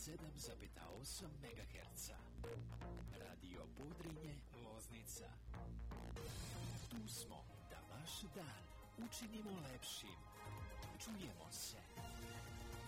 107,8 MHz. Radio Podrinje, Loznica. Tu smo da vaš dan učinimo lepšim. Čujemo se.